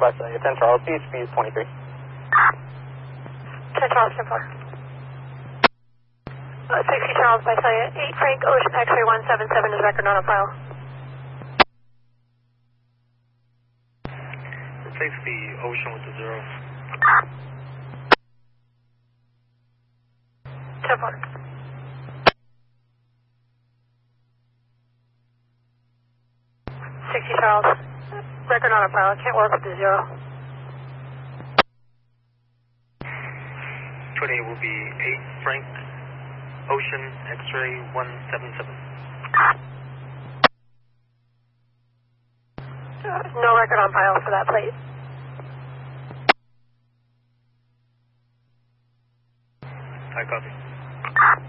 by 10 Charles, speed 23. 10 Charles, 10 4. 60 Charles by 8 Frank, Ocean X-ray 177 is record not on file. 60 Ocean with the 0. 10 4. 60 Charles, record not on file, can't work with the 0. 28 will be 8 Frank, Ocean X-ray 177. No record on file for that plate. I copy.